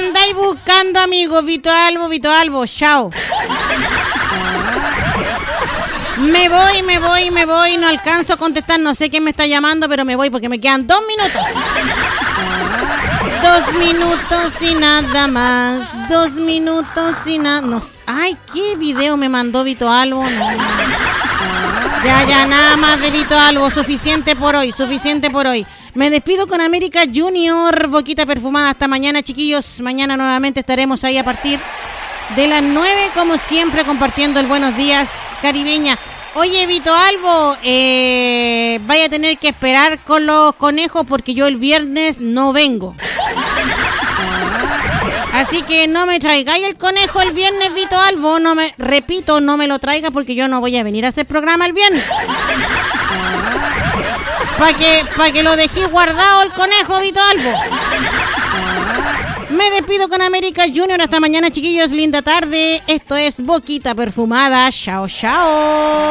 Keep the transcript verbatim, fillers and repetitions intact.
andáis buscando, amigo? Vito Albo, Vito Albo, chao. Me voy, me voy, me voy. No alcanzo a contestar, no sé quién me está llamando, pero me voy porque me quedan dos minutos. Dos minutos y nada más. Dos minutos y nada. No, ay, ¿qué video me mandó Vito Albo? No. Ya, ya, nada más de Vito Albo. Suficiente por hoy, suficiente por hoy. Me despido con América Junior, Boquita Perfumada. Hasta mañana, chiquillos. Mañana nuevamente estaremos ahí a partir de las nueve, como siempre, compartiendo el Buenos Días Caribeña. Oye, Vito Albo, eh, vaya a tener que esperar con los conejos porque yo el viernes no vengo. Así que no me traigáis el conejo el viernes, Vito Albo. No me, repito, no me lo traiga porque yo no voy a venir a hacer programa el viernes. Para que, pa que lo dejé guardado el conejo, Vito Albo. Me despido con América Junior. Hasta mañana, chiquillos. Linda tarde. Esto es Boquita Perfumada. Chao, chao.